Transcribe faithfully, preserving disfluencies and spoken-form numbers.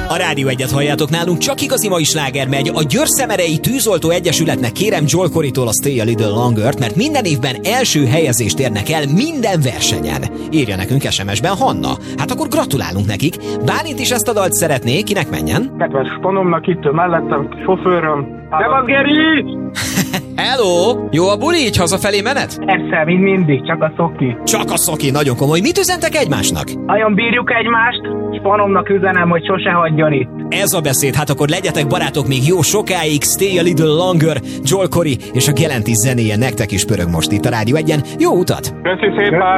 A Rádió Egyet halljátok, nálunk csak igazi mai sláger megy. A Győr-Szemerei Tűzoltó Egyesületnek kérem Joel Corrytól a Stay a Little Longer-t, mert minden évben első helyezést érnek el minden versenyen. Írja nekünk es em es-ben Hanna. Hát akkor gratulálunk nekik. Bálint is ezt a dalt szeretné, kinek menjen? Kedves panomnak itt mellettem, sofőröm. De van, Geri! Hello! Jó a buli, így hazafelé menet? Persze, mint mindig, csak a szoki. Csak a szoki, nagyon komoly. Mit üzentek egymásnak? Nagyon bírjuk egymást, és panomnak üzenem, hogy sose hagyjon itt. Ez a beszéd, hát akkor legyetek barátok még jó sokáig. Stay a Little Longer, Joel Corry és a Gelentis zenéje nektek is pörög most itt a Rádió Egyen. Jó utat! Köszi szépen!